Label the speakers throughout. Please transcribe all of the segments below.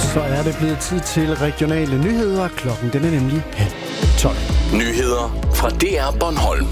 Speaker 1: Så er det blevet tid til regionale nyheder. Klokken den er nemlig 11:30.
Speaker 2: Nyheder fra DR Bornholm.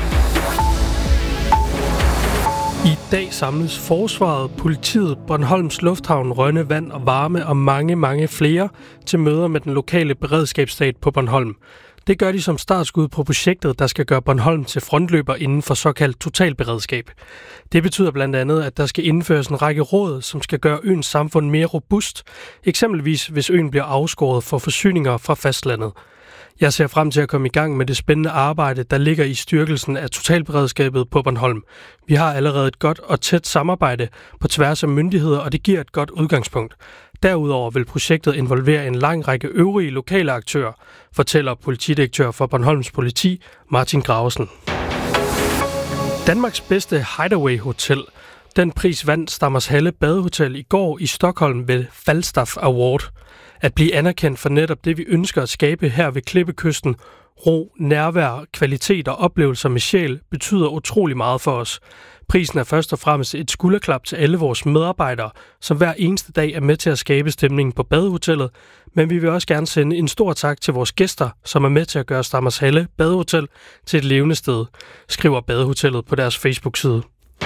Speaker 3: I dag samles Forsvaret, Politiet, Bornholms Lufthavn, Rønne, Vand og Varme og mange flere til møder med den lokale beredskabsstab på Bornholm. Det gør de som startskud på projektet, der skal gøre Bornholm til frontløber inden for såkaldt totalberedskab. Det betyder blandt andet, at der skal indføres en række råd, som skal gøre øens samfund mere robust, eksempelvis hvis øen bliver afskåret for forsyninger fra fastlandet. Jeg ser frem til at komme i gang med det spændende arbejde, der ligger i styrkelsen af totalberedskabet på Bornholm. Vi har allerede et godt og tæt samarbejde på tværs af myndigheder, og det giver et godt udgangspunkt. Derudover vil projektet involvere en lang række øvrige lokale aktører, fortæller politidirektør for Bornholms Politi, Martin Gravesen. Danmarks bedste hideaway hotel. Den pris vandt Stammershalle Badehotel i går i Stockholm ved Falstaff Award. At blive anerkendt for netop det, vi ønsker at skabe her ved Klippekysten, ro, nærvær, kvalitet og oplevelser med sjæl, betyder utrolig meget for os. Prisen er først og fremmest et skulderklap til alle vores medarbejdere, som hver eneste dag er med til at skabe stemningen på Badehotellet, men vi vil også gerne sende en stor tak til vores gæster, som er med til at gøre Stammershalle Badehotel til et levende sted, skriver Badehotellet på deres Facebook-side.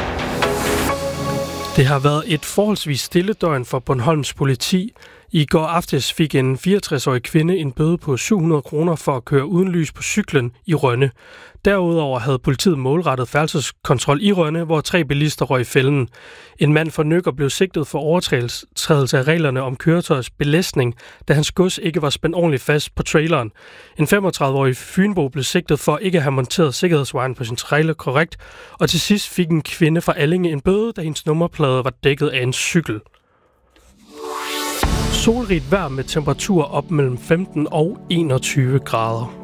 Speaker 3: Det har været et forholdsvis stille døgn for Bornholms Politi. I går aftes fik en 64-årig kvinde en bøde på 700 kroner for at køre uden lys på cyklen i Rønne. Derudover havde politiet målrettet færdselskontrol i Rønne, hvor 3 bilister røg i fælden. En mand fra Nøkker blev sigtet for overtrædelse af reglerne om køretøjets belæstning, da hans gods ikke var spændt ordentligt fast på traileren. En 35-årig fynbo blev sigtet for ikke at have monteret sikkerhedsvejren på sin trailer korrekt, og til sidst fik en kvinde fra Allinge en bøde, da hendes nummerplade var dækket af en cykel. Solrigt vejr med temperaturer op mellem 15 og 21 grader.